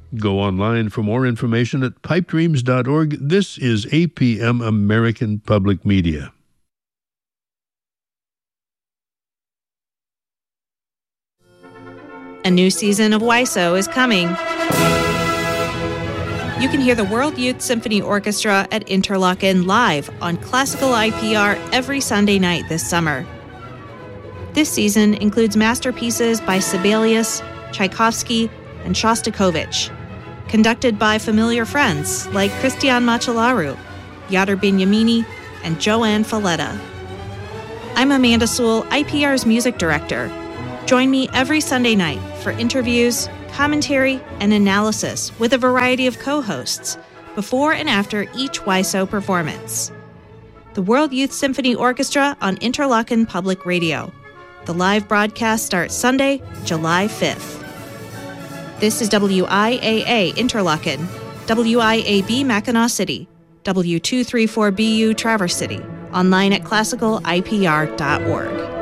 Go online for more information at pipedreams.org. This is APM American Public Media. A new season of WISO is coming. You can hear the World Youth Symphony Orchestra at Interlochen live on Classical IPR every Sunday night this summer. This season includes masterpieces by Sibelius, Tchaikovsky, and Shostakovich, conducted by familiar friends like Christian Machelaru, Yadar Binyamini, and Joanne Falletta. I'm Amanda Sewell, IPR's music director. Join me every Sunday night for interviews, commentary, and analysis with a variety of co-hosts before and after each WISO performance. The World Youth Symphony Orchestra on Interlochen Public Radio. The live broadcast starts Sunday, July 5th. This is WIAA Interlochen, WIAB Mackinac City, W234BU Traverse City, online at classicalipr.org.